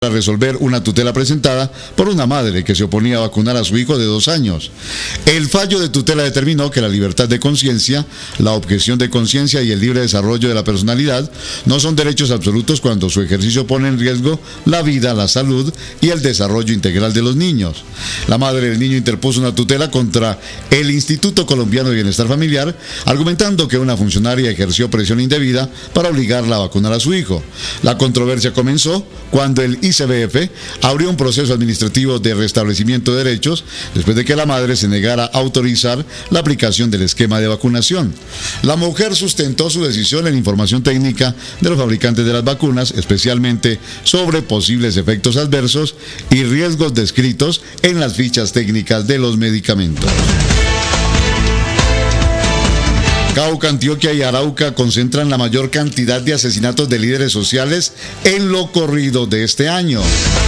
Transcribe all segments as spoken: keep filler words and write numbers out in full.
para resolver una tutela presentada por una madre que se oponía a vacunar a su hijo de dos años. El fallo de tutela determinó que la libertad de conciencia, la objeción de conciencia y el libre desarrollo de la personalidad no son derechos absolutos cuando su ejercicio pone en riesgo la vida, la salud y el desarrollo integral de los niños. La madre del niño interpuso una tutela contra el Instituto Colombiano de Bienestar Familiar, argumentando que una funcionaria ejerció presión indebida para obligarla a vacunar a su hijo. La controversia comenzó cuando el I C B F abrió un proceso administrativo de restablecimiento de derechos después de que la madre se negara a autorizar la aplicación del esquema de vacunación. La mujer sustentó su decisión en información técnica de los fabricantes de las vacunas, especialmente sobre posibles efectos adversos y riesgos descritos en las fichas técnicas de los medicamentos. Cauca, Antioquia y Arauca concentran la mayor cantidad de asesinatos de líderes sociales en lo corrido de este año.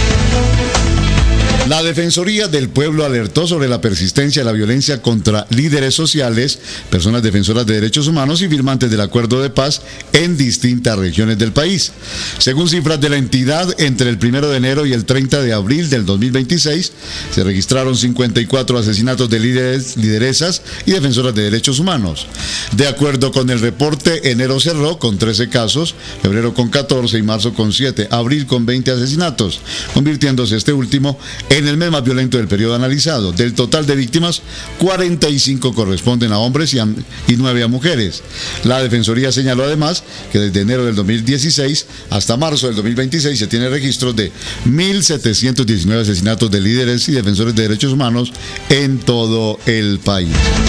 La Defensoría del Pueblo alertó sobre la persistencia de la violencia contra líderes sociales, personas defensoras de derechos humanos y firmantes del acuerdo de paz en distintas regiones del país. Según cifras de la entidad, entre el primero de enero y el treinta de abril del dos mil veintiséis, se registraron cincuenta y cuatro asesinatos de líderes, lideresas y defensoras de derechos humanos. De acuerdo con el reporte, enero cerró con trece casos, febrero con catorce y marzo con siete, abril con veinte asesinatos, convirtiéndose este último en el mes más violento del periodo analizado. Del total de víctimas, cuarenta y cinco corresponden a hombres y, a, y nueve a mujeres. La Defensoría señaló además que desde enero del dos mil dieciséis hasta marzo del dos mil veintiséis se tiene registros de mil setecientos diecinueve asesinatos de líderes y defensores de derechos humanos en todo el país.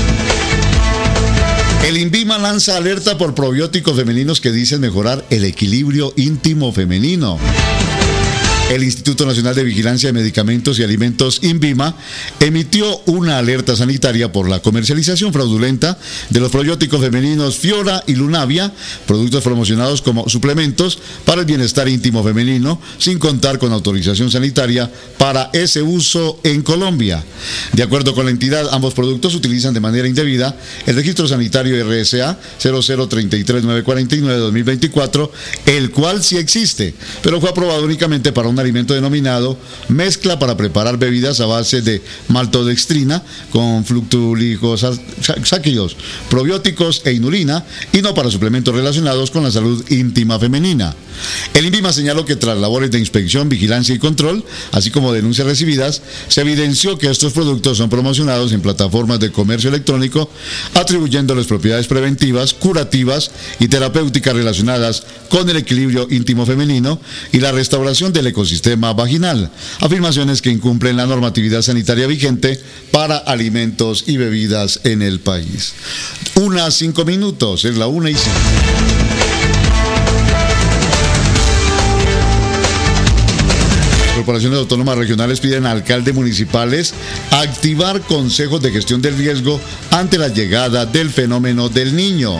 El INVIMA lanza alerta por probióticos femeninos que dicen mejorar el equilibrio íntimo femenino. El Instituto Nacional de Vigilancia de Medicamentos y Alimentos, INVIMA, emitió una alerta sanitaria por la comercialización fraudulenta de los probióticos femeninos Fiora y Lunavia, productos promocionados como suplementos para el bienestar íntimo femenino, sin contar con autorización sanitaria para ese uso en Colombia. De acuerdo con la entidad, ambos productos utilizan de manera indebida el registro sanitario R S A cero cero tres tres nueve cuatro nueve de dos mil veinticuatro, el cual sí existe, pero fue aprobado únicamente para un un alimento denominado mezcla para preparar bebidas a base de maltodextrina con fructuligosáceos, probióticos e inulina, y no para suplementos relacionados con la salud íntima femenina. El INVIMA señaló que tras labores de inspección, vigilancia y control, así como denuncias recibidas, se evidenció que estos productos son promocionados en plataformas de comercio electrónico, atribuyéndoles propiedades preventivas, curativas y terapéuticas relacionadas con el equilibrio íntimo femenino y la restauración del ecosistema sistema vaginal, afirmaciones que incumplen la normatividad sanitaria vigente para alimentos y bebidas en el país. Una a cinco minutos, es la una y cinco. Corporaciones autónomas regionales piden a alcaldes municipales activar consejos de gestión del riesgo ante la llegada del fenómeno del Niño.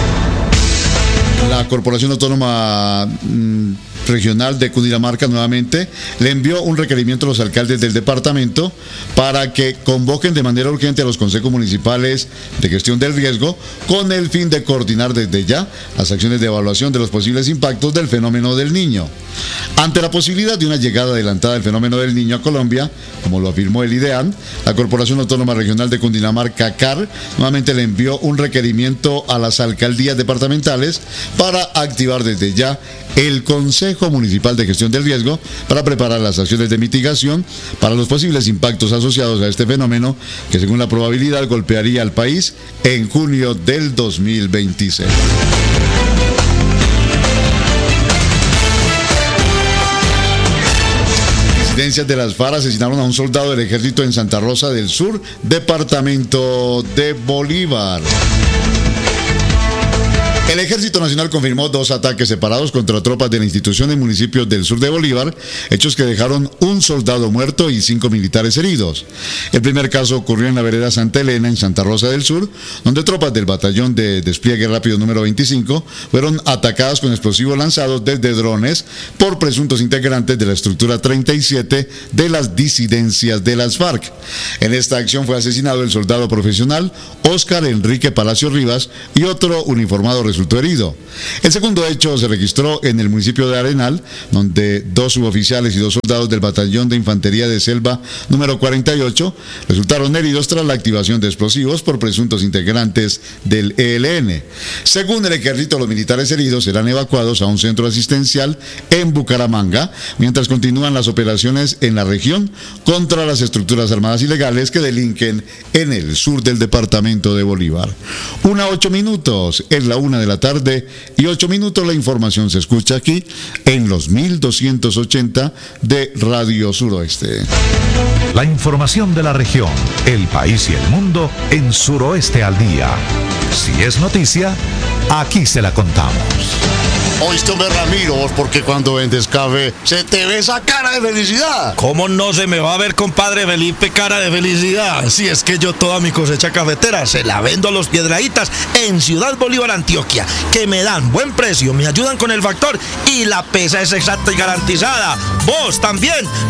La Corporación Autónoma mmm, Regional de Cundinamarca nuevamente le envió un requerimiento a los alcaldes del departamento para que convoquen de manera urgente a los consejos municipales de gestión del riesgo con el fin de coordinar desde ya las acciones de evaluación de los posibles impactos del fenómeno del Niño. Ante la posibilidad de una llegada adelantada del fenómeno del Niño a Colombia, como lo afirmó el IDEAN, la Corporación Autónoma Regional de Cundinamarca, C A R, nuevamente le envió un requerimiento a las alcaldías departamentales para activar desde ya el Consejo Municipal de Gestión del Riesgo para preparar las acciones de mitigación para los posibles impactos asociados a este fenómeno que, según la probabilidad, golpearía al país en junio del dos mil veintiséis. Disidencias de las FARC asesinaron a un soldado del ejército en Santa Rosa del Sur, departamento de Bolívar. El Ejército Nacional confirmó dos ataques separados contra tropas de la institución en municipios del sur de Bolívar, hechos que dejaron un soldado muerto y cinco militares heridos. El primer caso ocurrió en la vereda Santa Elena, en Santa Rosa del Sur, donde tropas del batallón de despliegue rápido número veinticinco fueron atacadas con explosivos lanzados desde drones por presuntos integrantes de la estructura treinta y siete de las disidencias de las FARC. En esta acción fue asesinado el soldado profesional Óscar Enrique Palacio Rivas y otro uniformado resultado resultó herido. El segundo hecho se registró en el municipio de Arenal, donde dos suboficiales y dos soldados del batallón de infantería de selva número cuarenta y ocho resultaron heridos tras la activación de explosivos por presuntos integrantes del E L N. Según el ejército, los militares heridos serán evacuados a un centro asistencial en Bucaramanga, mientras continúan las operaciones en la región contra las estructuras armadas ilegales que delinquen en el sur del departamento de Bolívar. Una ocho minutos, es la una de la tarde y ocho minutos. La información se escucha aquí en los mil doscientos ochenta de Radio Suroeste. La información de la región, el país y el mundo en Suroeste al Día. Si es noticia, aquí se la contamos. Oíste, hombre, Ramiro, vos porque cuando vendes café se te ve esa cara de felicidad. ¿Cómo no se me va a ver, compadre Felipe, cara de felicidad? Si es que yo toda mi cosecha cafetera se la vendo a los Piedrahítas en Ciudad Bolívar, Antioquia, que me dan buen precio, me ayudan con el factor y la pesa es exacta y garantizada. Vos también